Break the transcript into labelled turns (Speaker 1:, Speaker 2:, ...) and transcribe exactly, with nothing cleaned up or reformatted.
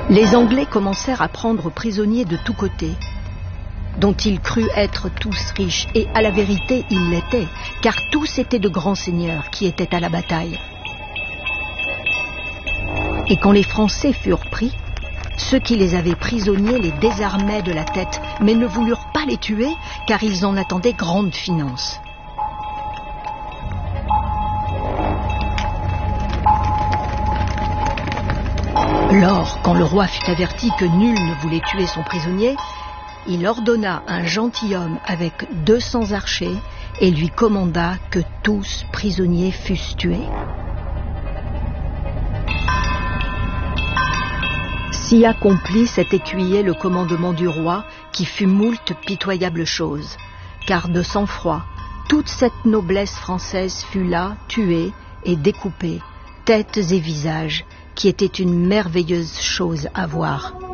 Speaker 1: Les Anglais commencèrent à prendre prisonniers de tous côtés, dont ils crurent être tous riches, et à la vérité ils l'étaient, car tous étaient de grands seigneurs qui étaient à la bataille. Et quand les Français furent pris, ceux qui les avaient prisonniers les désarmaient de la tête, mais ne voulurent pas les tuer, car ils en attendaient grande finance. Lors, quand le roi fut averti que nul ne voulait tuer son prisonnier, il ordonna un gentilhomme avec deux cents archers et lui commanda que tous prisonniers fussent tués. Si accomplit cet écuyer le commandement du roi, qui fut moult pitoyable chose, car de sang-froid, toute cette noblesse française fut là, tuée et découpée, têtes et visages, qui était une merveilleuse chose à voir.